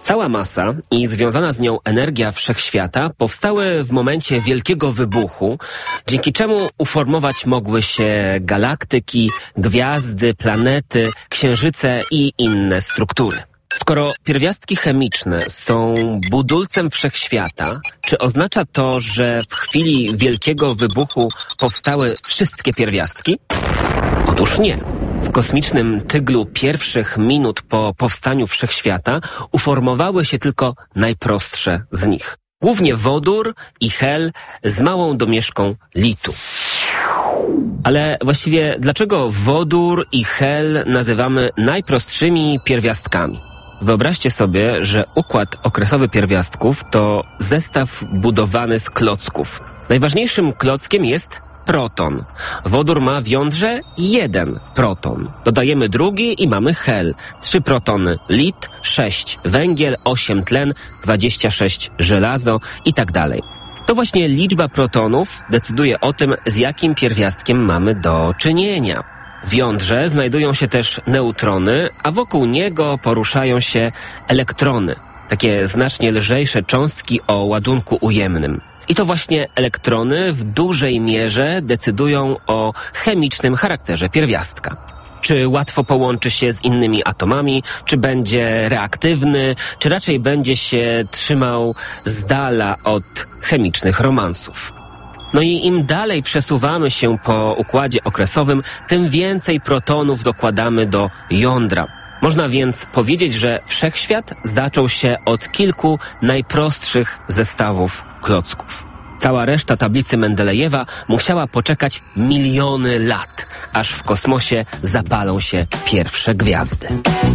Cała masa i związana z nią energia wszechświata powstały w momencie wielkiego wybuchu, dzięki czemu uformować mogły się galaktyki, gwiazdy, planety, księżyce i inne struktury. Skoro pierwiastki chemiczne są budulcem wszechświata, czy oznacza to, że w chwili wielkiego wybuchu powstały wszystkie pierwiastki? Otóż nie. W kosmicznym tyglu pierwszych minut po powstaniu wszechświata uformowały się tylko najprostsze z nich. Głównie wodór i hel z małą domieszką litu. Ale właściwie dlaczego wodór i hel nazywamy najprostszymi pierwiastkami? Wyobraźcie sobie, że układ okresowy pierwiastków to zestaw budowany z klocków. Najważniejszym klockiem jest proton. Wodór ma w jądrze 1 proton. Dodajemy drugi i mamy hel. 3 protony lit, 6 węgiel, 8 tlen, 26 żelazo i tak dalej. To właśnie liczba protonów decyduje o tym, z jakim pierwiastkiem mamy do czynienia. W jądrze znajdują się też neutrony, a wokół niego poruszają się elektrony. Takie znacznie lżejsze cząstki o ładunku ujemnym. I to właśnie elektrony w dużej mierze decydują o chemicznym charakterze pierwiastka. Czy łatwo połączy się z innymi atomami, czy będzie reaktywny, czy raczej będzie się trzymał z dala od chemicznych romansów. No i im dalej przesuwamy się po układzie okresowym, tym więcej protonów dokładamy do jądra. Można więc powiedzieć, że wszechświat zaczął się od kilku najprostszych zestawów klocków. Cała reszta tablicy Mendelejewa musiała poczekać miliony lat, aż w kosmosie zapalą się pierwsze gwiazdy.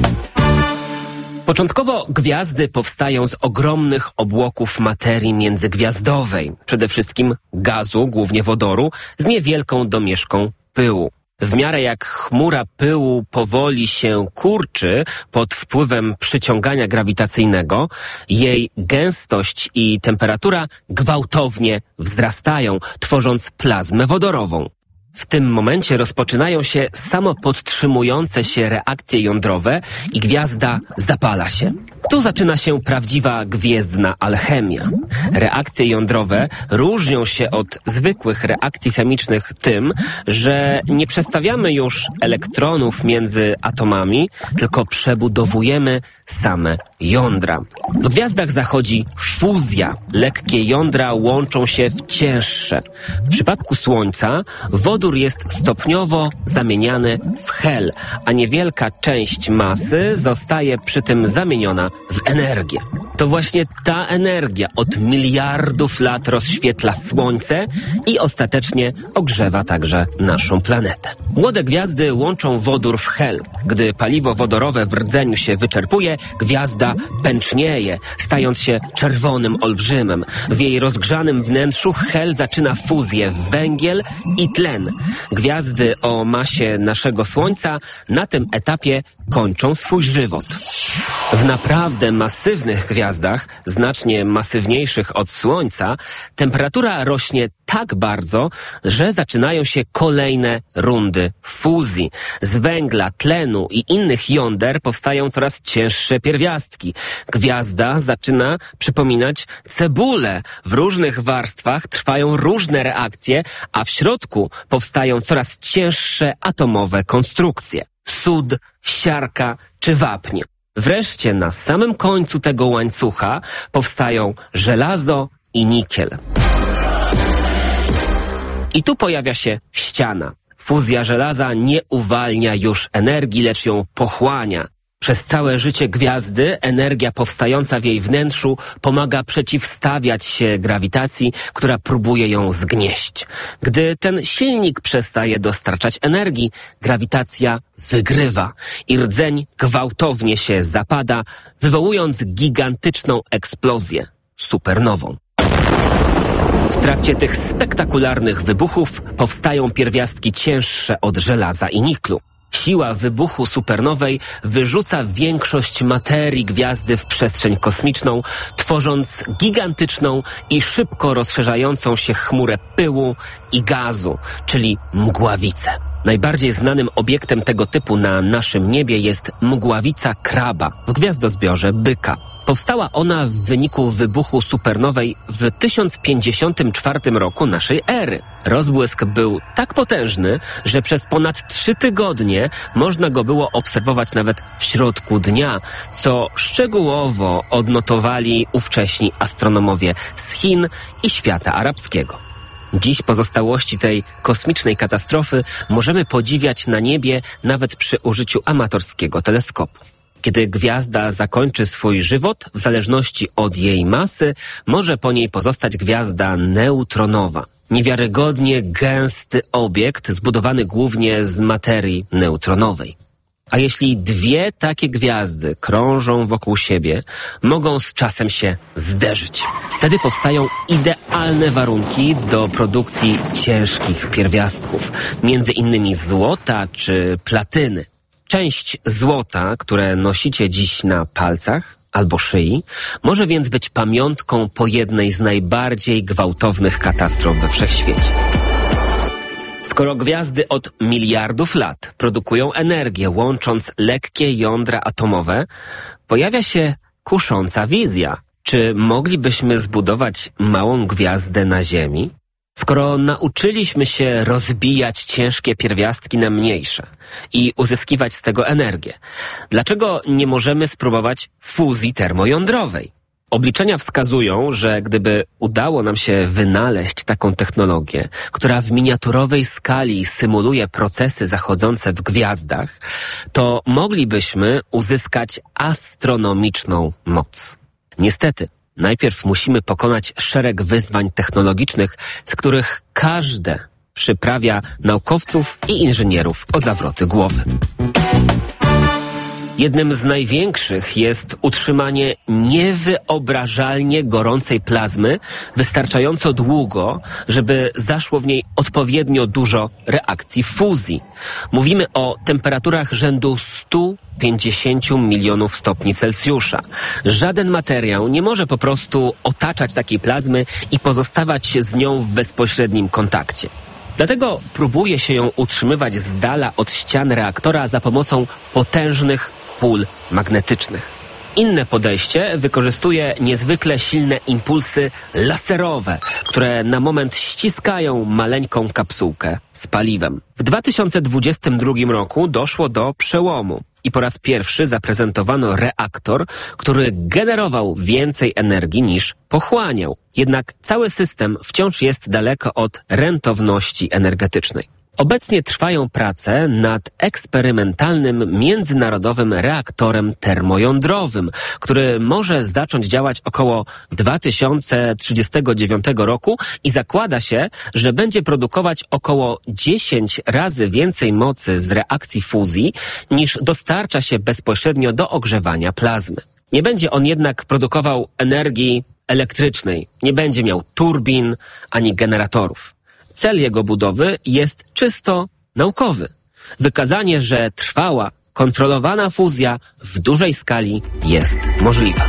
Początkowo gwiazdy powstają z ogromnych obłoków materii międzygwiazdowej, przede wszystkim gazu, głównie wodoru, z niewielką domieszką pyłu. W miarę jak chmura pyłu powoli się kurczy pod wpływem przyciągania grawitacyjnego, jej gęstość i temperatura gwałtownie wzrastają, tworząc plazmę wodorową. W tym momencie rozpoczynają się samopodtrzymujące się reakcje jądrowe i gwiazda zapala się. Tu zaczyna się prawdziwa gwiezdna alchemia. Reakcje jądrowe różnią się od zwykłych reakcji chemicznych tym, że nie przestawiamy już elektronów między atomami, tylko przebudowujemy same jądra. W gwiazdach zachodzi fuzja. Lekkie jądra łączą się w cięższe. W przypadku Słońca wodór jest stopniowo zamieniany w hel, a niewielka część masy zostaje przy tym zamieniona w energię. To właśnie ta energia od miliardów lat rozświetla Słońce i ostatecznie ogrzewa także naszą planetę. Młode gwiazdy łączą wodór w hel. Gdy paliwo wodorowe w rdzeniu się wyczerpuje, gwiazda pęcznieje, stając się czerwonym olbrzymem. W jej rozgrzanym wnętrzu hel zaczyna fuzję w węgiel i tlen. Gwiazdy o masie naszego Słońca na tym etapie kończą swój żywot. W naprawdę masywnych gwiazdach, znacznie masywniejszych od Słońca, temperatura rośnie tak bardzo, że zaczynają się kolejne rundy fuzji. Z węgla, tlenu i innych jąder powstają coraz cięższe pierwiastki. Gwiazda zaczyna przypominać cebulę. W różnych warstwach trwają różne reakcje, a w środku powstają coraz cięższe atomowe konstrukcje. Sód, siarka czy wapń. Wreszcie na samym końcu tego łańcucha powstają żelazo i nikiel. I tu pojawia się ściana. Fuzja żelaza nie uwalnia już energii, lecz ją pochłania. Przez całe życie gwiazdy energia powstająca w jej wnętrzu pomaga przeciwstawiać się grawitacji, która próbuje ją zgnieść. Gdy ten silnik przestaje dostarczać energii, grawitacja wygrywa i rdzeń gwałtownie się zapada, wywołując gigantyczną eksplozję, supernową. W trakcie tych spektakularnych wybuchów powstają pierwiastki cięższe od żelaza i niklu. Siła wybuchu supernowej wyrzuca większość materii gwiazdy w przestrzeń kosmiczną, tworząc gigantyczną i szybko rozszerzającą się chmurę pyłu i gazu, czyli mgławicę. Najbardziej znanym obiektem tego typu na naszym niebie jest mgławica Kraba w gwiazdozbiorze Byka. Powstała ona w wyniku wybuchu supernowej w 1054 roku naszej ery. Rozbłysk był tak potężny, że przez ponad 3 tygodnie można go było obserwować nawet w środku dnia, co szczegółowo odnotowali ówcześni astronomowie z Chin i świata arabskiego. Dziś pozostałości tej kosmicznej katastrofy możemy podziwiać na niebie nawet przy użyciu amatorskiego teleskopu. Kiedy gwiazda zakończy swój żywot, w zależności od jej masy, może po niej pozostać gwiazda neutronowa. Niewiarygodnie gęsty obiekt zbudowany głównie z materii neutronowej. A jeśli 2 takie gwiazdy krążą wokół siebie, mogą z czasem się zderzyć. Wtedy powstają idealne warunki do produkcji ciężkich pierwiastków, między innymi złota czy platyny. Część złota, które nosicie dziś na palcach albo szyi, może więc być pamiątką po jednej z najbardziej gwałtownych katastrof we wszechświecie. Skoro gwiazdy od miliardów lat produkują energię, łącząc lekkie jądra atomowe, pojawia się kusząca wizja. Czy moglibyśmy zbudować małą gwiazdę na Ziemi? Skoro nauczyliśmy się rozbijać ciężkie pierwiastki na mniejsze i uzyskiwać z tego energię, dlaczego nie możemy spróbować fuzji termojądrowej? Obliczenia wskazują, że gdyby udało nam się wynaleźć taką technologię, która w miniaturowej skali symuluje procesy zachodzące w gwiazdach, to moglibyśmy uzyskać astronomiczną moc. Niestety, najpierw musimy pokonać szereg wyzwań technologicznych, z których każde przyprawia naukowców i inżynierów o zawroty głowy. Jednym z największych jest utrzymanie niewyobrażalnie gorącej plazmy wystarczająco długo, żeby zaszło w niej odpowiednio dużo reakcji fuzji. Mówimy o temperaturach rzędu 150 milionów stopni Celsjusza. Żaden materiał nie może po prostu otaczać takiej plazmy i pozostawać z nią w bezpośrednim kontakcie. Dlatego próbuje się ją utrzymywać z dala od ścian reaktora za pomocą potężnych pól magnetycznych. Inne podejście wykorzystuje niezwykle silne impulsy laserowe, które na moment ściskają maleńką kapsułkę z paliwem. W 2022 roku doszło do przełomu i po raz pierwszy zaprezentowano reaktor, który generował więcej energii niż pochłaniał. Jednak cały system wciąż jest daleko od rentowności energetycznej. Obecnie trwają prace nad eksperymentalnym międzynarodowym reaktorem termojądrowym, który może zacząć działać około 2039 roku i zakłada się, że będzie produkować około 10 razy więcej mocy z reakcji fuzji niż dostarcza się bezpośrednio do ogrzewania plazmy. Nie będzie on jednak produkował energii elektrycznej, nie będzie miał turbin ani generatorów. Cel jego budowy jest czysto naukowy. Wykazanie, że trwała, kontrolowana fuzja w dużej skali jest możliwa.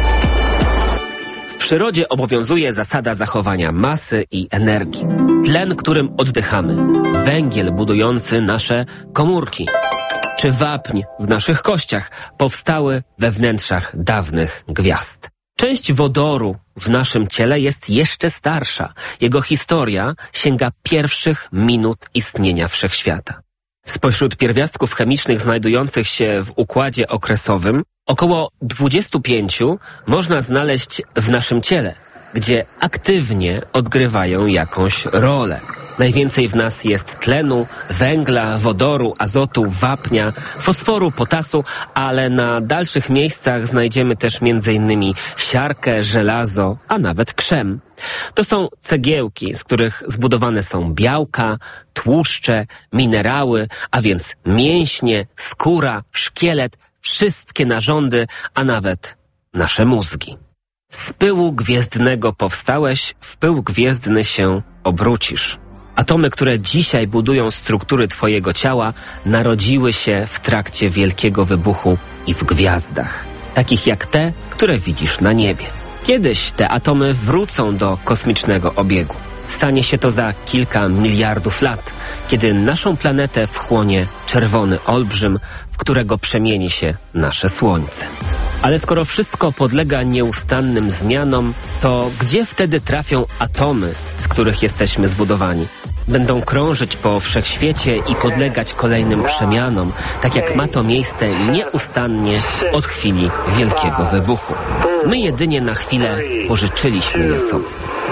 W przyrodzie obowiązuje zasada zachowania masy i energii. Tlen, którym oddychamy, węgiel budujący nasze komórki, czy wapń w naszych kościach powstały we wnętrzach dawnych gwiazd. Część wodoru w naszym ciele jest jeszcze starsza. Jego historia sięga pierwszych minut istnienia wszechświata. Spośród pierwiastków chemicznych znajdujących się w układzie okresowym, około 25 można znaleźć w naszym ciele, gdzie aktywnie odgrywają jakąś rolę. Najwięcej w nas jest tlenu, węgla, wodoru, azotu, wapnia, fosforu, potasu, ale na dalszych miejscach znajdziemy też m.in. siarkę, żelazo, a nawet krzem. To są cegiełki, z których zbudowane są białka, tłuszcze, minerały, a więc mięśnie, skóra, szkielet, wszystkie narządy, a nawet nasze mózgi. Z pyłu gwiezdnego powstałeś, w pył gwiezdny się obrócisz. Atomy, które dzisiaj budują struktury twojego ciała, narodziły się w trakcie wielkiego wybuchu i w gwiazdach, takich jak te, które widzisz na niebie. Kiedyś te atomy wrócą do kosmicznego obiegu. Stanie się to za kilka miliardów lat, kiedy naszą planetę wchłonie czerwony olbrzym, w którego przemieni się nasze Słońce. Ale skoro wszystko podlega nieustannym zmianom, to gdzie wtedy trafią atomy, z których jesteśmy zbudowani? Będą krążyć po wszechświecie i podlegać kolejnym przemianom, tak jak ma to miejsce nieustannie od chwili wielkiego wybuchu. My jedynie na chwilę pożyczyliśmy je sobie.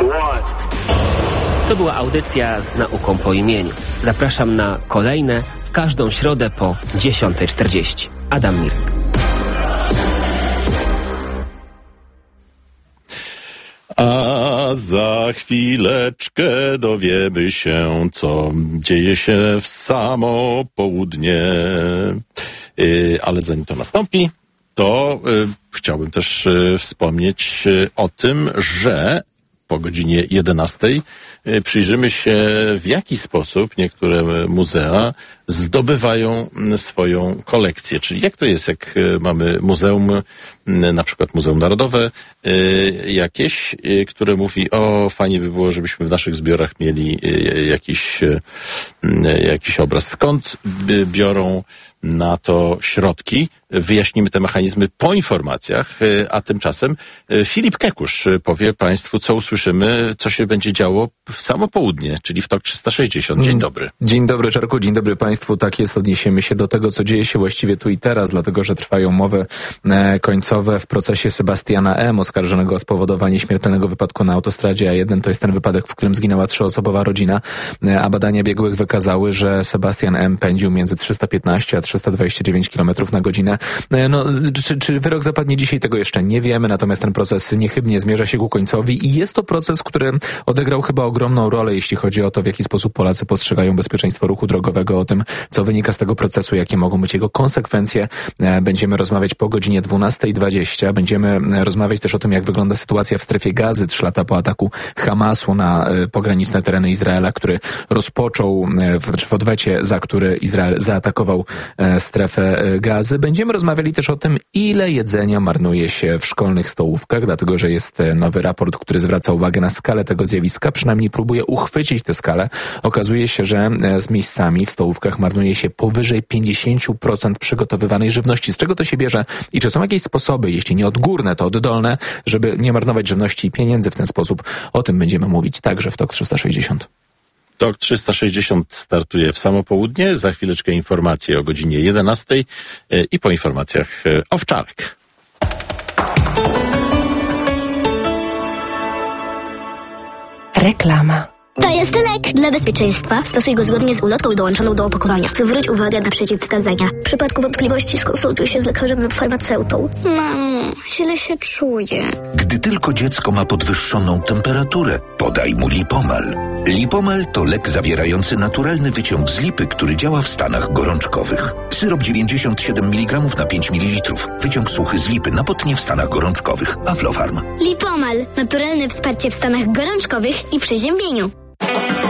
To była audycja z nauką po imieniu. Zapraszam na kolejne w każdą środę po 10:40. Adam Mirek. A za chwileczkę dowiemy się, co dzieje się w samo południe. Ale zanim to nastąpi, to chciałbym też wspomnieć o tym, że po godzinie 11 przyjrzymy się, w jaki sposób niektóre muzea zdobywają swoją kolekcję. Czyli jak to jest, jak mamy muzeum, na przykład Muzeum Narodowe jakieś, które mówi, fajnie by było, żebyśmy w naszych zbiorach mieli jakiś obraz. Skąd biorą na to środki? Wyjaśnimy te mechanizmy po informacjach, a tymczasem Filip Kekusz powie Państwu, co usłyszymy, co się będzie działo w samo południe, czyli w TOK 360. Dzień dobry. Dzień dobry, Czarku, dzień dobry Państwu. Tak jest, odniesiemy się do tego, co dzieje się właściwie tu i teraz, dlatego że trwają mowy końcowe w procesie Sebastiana M., oskarżonego o spowodowanie śmiertelnego wypadku na autostradzie A1. To jest ten wypadek, w którym zginęła 3-osobowa rodzina, a badania biegłych wykazały, że Sebastian M. pędził między 315 a 329 km na godzinę. Czy wyrok zapadnie dzisiaj, tego jeszcze nie wiemy, natomiast ten proces niechybnie zmierza się ku końcowi i jest to proces, który odegrał chyba ogromną rolę, jeśli chodzi o to, w jaki sposób Polacy postrzegają bezpieczeństwo ruchu drogowego, o tym, co wynika z tego procesu, jakie mogą być jego konsekwencje. Będziemy rozmawiać po godzinie 12:20. Będziemy rozmawiać też o tym, jak wygląda sytuacja w strefie Gazy 3 lata po ataku Hamasu na pograniczne tereny Izraela, który rozpoczął w odwecie, za który Izrael zaatakował strefę Gazy. Będziemy rozmawiali też o tym, ile jedzenia marnuje się w szkolnych stołówkach, dlatego że jest nowy raport, który zwraca uwagę na skalę tego zjawiska, przynajmniej próbuje uchwycić tę skalę. Okazuje się, że z miejscami w stołówkach marnuje się powyżej 50% przygotowywanej żywności. Z czego to się bierze i czy są jakieś sposoby, jeśli nie odgórne, to oddolne, żeby nie marnować żywności i pieniędzy w ten sposób? O tym będziemy mówić także w TOK 360. TOK 360 startuje w samo południe. Za chwileczkę informacje o godzinie 11 i po informacjach Owczarek. Reklama. To jest lek dla bezpieczeństwa. Stosuj go zgodnie z ulotką dołączoną do opakowania. Zwróć uwagę na przeciwwskazania. W przypadku wątpliwości skonsultuj się z lekarzem lub farmaceutą. Mamo, źle się czuję. Gdy tylko dziecko ma podwyższoną temperaturę, podaj mu Lipomal. Lipomal to lek zawierający naturalny wyciąg z lipy, który działa w stanach gorączkowych. Syrop 97 mg na 5 ml. Wyciąg suchy z lipy na potnie w stanach gorączkowych. Aflofarm. Lipomal. Naturalne wsparcie w stanach gorączkowych i przeziębieniu.